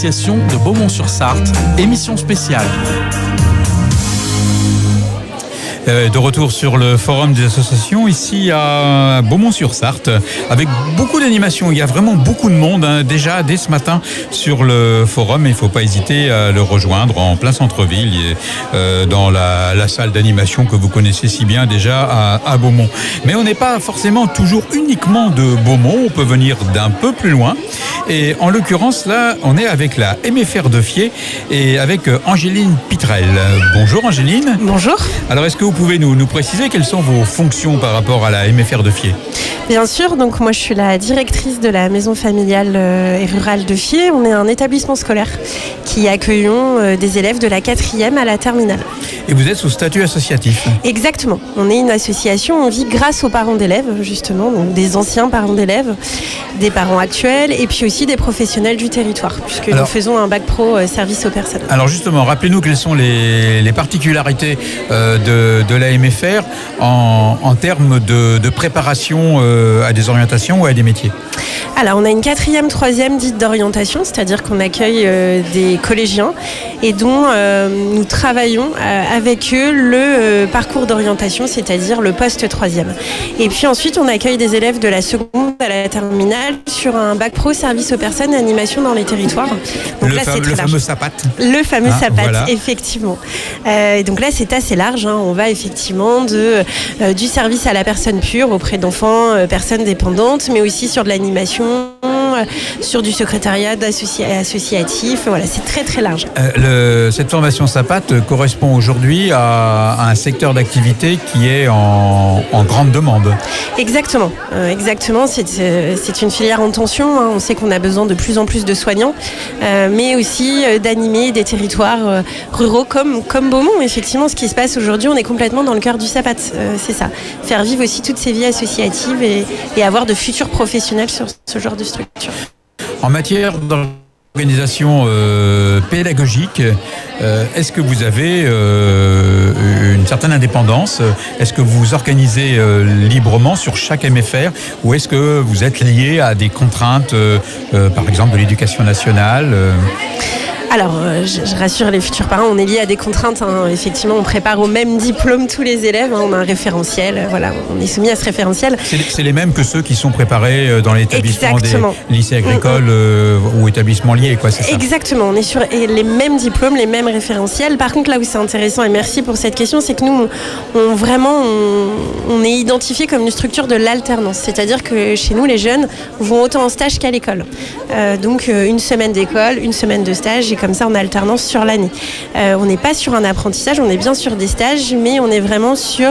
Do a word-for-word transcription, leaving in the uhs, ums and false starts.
de Beaumont-sur-Sarthe, émission spéciale. De retour sur le forum des associations ici à Beaumont-sur-Sarthe avec beaucoup d'animations. Il y a vraiment beaucoup de monde hein, déjà dès ce matin sur le forum. Il ne faut pas hésiter à le rejoindre en plein centre-ville et, euh, dans la, la salle d'animation que vous connaissez si bien déjà à, à Beaumont. Mais on n'est pas forcément toujours uniquement de Beaumont. On peut venir d'un peu plus loin. Et en l'occurrence là, on est avec la M F R de Fier et avec Angéline Pitrel. Bonjour Angéline. Bonjour. Alors est-ce que vous pouvez nous, nous préciser quelles sont vos fonctions par rapport à la M F R de Fier ? Bien sûr, donc moi je suis la directrice de la maison familiale et rurale de Fier. On est un établissement scolaire qui accueillons des élèves de la quatrième à la terminale. Et vous êtes sous statut associatif ? Exactement. On est une association, on vit grâce aux parents d'élèves justement, donc des anciens parents d'élèves, des parents actuels et puis aussi des professionnels du territoire, puisque Alors, nous faisons un bac pro euh, service aux personnes. Alors justement, rappelez-nous quelles sont les, les particularités euh, de, de la M F R en, en termes de, de préparation euh, à des orientations ou à des métiers. Alors on a une quatrième, troisième dite d'orientation, c'est-à-dire qu'on accueille euh, des collégiens et dont euh, nous travaillons euh, avec eux le euh, parcours d'orientation, c'est-à-dire le poste troisième. Et puis ensuite on accueille des élèves de la seconde à la terminale sur un bac pro service aux personnes et animation dans les territoires. Donc le là, fa- c'est le très fameux large. SAPAT. Le fameux Ah, SAPAT, voilà. effectivement. Euh, et donc là c'est assez large, hein. On va effectivement de, euh, du service à la personne pure auprès d'enfants, euh, personnes dépendantes, mais aussi sur de l'animation, euh, sur du secrétariat associ- associatif, voilà, c'est très très large. Euh, le, cette formation SAPAT correspond aujourd'hui à, à un secteur d'activité qui est en, en grande demande. Exactement, euh, exactement. C'est, euh, c'est une filière en tension, hein. On sait qu'on a besoin de plus en plus de soignants, euh, mais aussi euh, d'animer des territoires euh, ruraux comme, comme Beaumont. Effectivement, ce qui se passe aujourd'hui, on est complètement dans le cœur du SAPAT, euh, c'est ça. Faire vivre aussi toutes ces vies associatives et, et avoir de futurs professionnels sur ce genre de structure. En matière d'organisation euh, pédagogique, euh, est-ce que vous avez euh, une certaine indépendance ? Est-ce que vous vous organisez euh, librement sur chaque M F R ou est-ce que vous êtes lié à des contraintes, euh, euh, par exemple de l'éducation nationale euh Alors, euh, je, je rassure les futurs parents, on est lié à des contraintes. Hein. Effectivement, on prépare au même diplôme tous les élèves. Hein. On a un référentiel. Euh, voilà, on est soumis à ce référentiel. C'est, c'est les mêmes que ceux qui sont préparés dans l'établissement Exactement. des lycées agricoles euh, ou établissements liés, quoi, c'est ça ? Exactement. On est sur les mêmes diplômes, les mêmes référentiels. Par contre, là où c'est intéressant, et merci pour cette question, c'est que nous, on, vraiment, on, on est identifié comme une structure de l'alternance. C'est-à-dire que chez nous, les jeunes vont autant en stage qu'à l'école. Euh, donc, une semaine d'école, une semaine de stage, et comme ça en alternance sur l'année. Euh, on n'est pas sur un apprentissage, on est bien sur des stages, mais on est vraiment sur